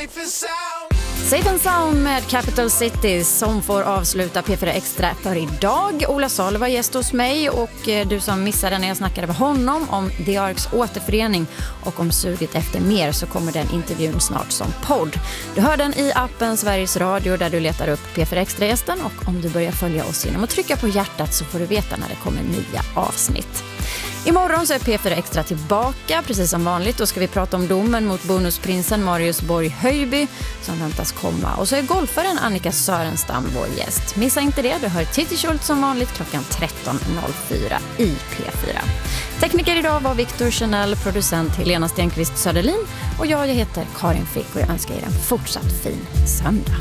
Safe and Sound med Capital Cities som får avsluta P4 Extra för idag. Ola Salo var gäst hos mig och du som missade när jag snackade med honom om The Arks återförening och om suget efter mer, så kommer den intervjun snart som podd. Du hör den i appen Sveriges Radio där du letar upp P4 Extra-gästen, och om du börjar följa oss genom att trycka på hjärtat så får du veta när det kommer nya avsnitt. Imorgon så är P4 Extra tillbaka, precis som vanligt. Då ska vi prata om domen mot bonusprinsen Marius Borg Höjby som väntas komma. Och så är golfaren Annika Sörenstam vår gäst. Missa inte det, du hör Titti Schultz som vanligt klockan 13.04 i P4. Tekniker idag var Victor Chanel, producent Helena Stenqvist Söderlin och jag heter Karin Fick och jag önskar er en fortsatt fin söndag.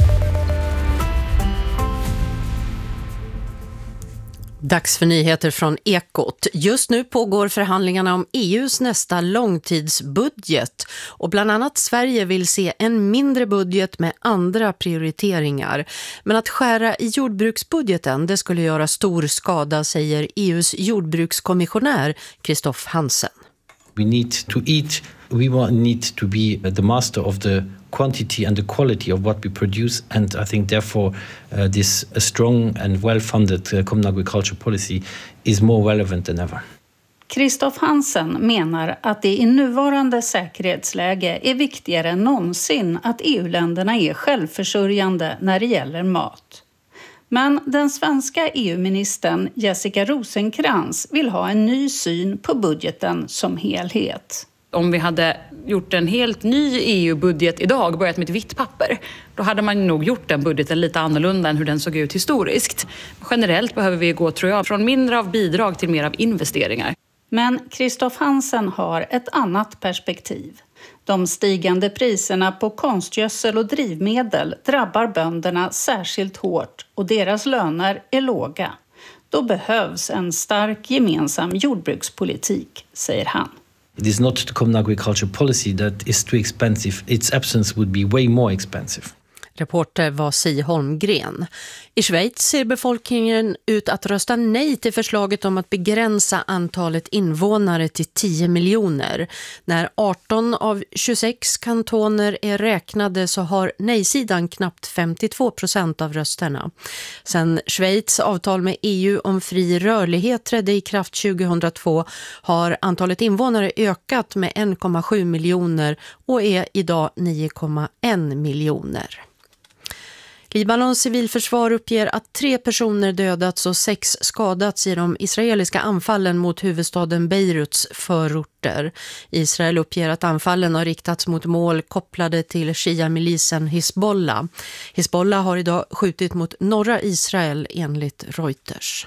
Dags för nyheter från Ekot. Just nu pågår förhandlingarna om EUs nästa långtidsbudget och bland annat Sverige vill se en mindre budget med andra prioriteringar. Men att skära i jordbruksbudgeten, det skulle göra stor skada, säger EUs jordbrukskommissionär Christoph Hansen. We need to eat. We need to be the master of the quantity and the quality of what we produce, and I think therefore this strong and well-funded common agriculture policy is more relevant than ever. Christoph Hansen menar att det i nuvarande säkerhetsläge är viktigare än någonsin att EU-länderna är självförsörjande när det gäller mat. Men den svenska EU-ministern Jessica Rosenkrantz vill ha en ny syn på budgeten som helhet. Om vi hade gjort en helt ny EU-budget idag, börjat med ett vitt papper, då hade man nog gjort den budgeten lite annorlunda än hur den såg ut historiskt. Generellt behöver vi gå, tror jag, från mindre av bidrag till mer av investeringar. Men Christoph Hansen har ett annat perspektiv. De stigande priserna på konstgödsel och drivmedel drabbar bönderna särskilt hårt och deras löner är låga. Då behövs en stark gemensam jordbrukspolitik, säger han. It is not the common agriculture policy that is too expensive. Its absence would be way more expensive. Reporter var Si Holmgren. I Schweiz ser befolkningen ut att rösta nej till förslaget om att begränsa antalet invånare till 10 miljoner. När 18 av 26 kantoner är räknade så har nej-sidan knappt 52% av rösterna. Sen Schweiz avtal med EU om fri rörlighet trädde i kraft 2002 har antalet invånare ökat med 1,7 miljoner och är idag 9,1 miljoner. Libanons civilförsvar uppger att 3 personer dödats och 6 skadats i de israeliska anfallen mot huvudstaden Beiruts förorter. Israel uppger att anfallen har riktats mot mål kopplade till Shia-milisen Hezbollah. Hezbollah har idag skjutit mot norra Israel enligt Reuters.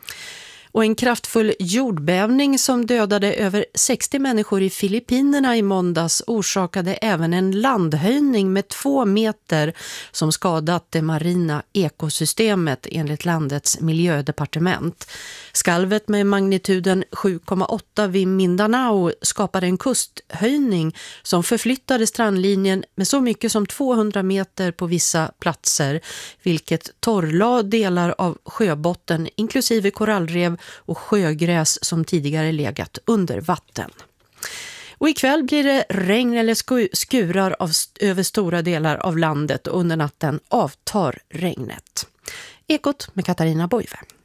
Och en kraftfull jordbävning som dödade över 60 människor i Filippinerna i måndags orsakade även en landhöjning med 2 meter som skadat det marina ekosystemet enligt landets miljödepartement. Skalvet med magnituden 7,8 vid Mindanao skapade en kusthöjning som förflyttade strandlinjen med så mycket som 200 meter på vissa platser, vilket torrlade delar av sjöbotten inklusive korallrev och sjögräs som tidigare legat under vatten. Och ikväll blir det regn eller skurar över stora delar av landet och under natten avtar regnet. Ekot med Katarina Boive.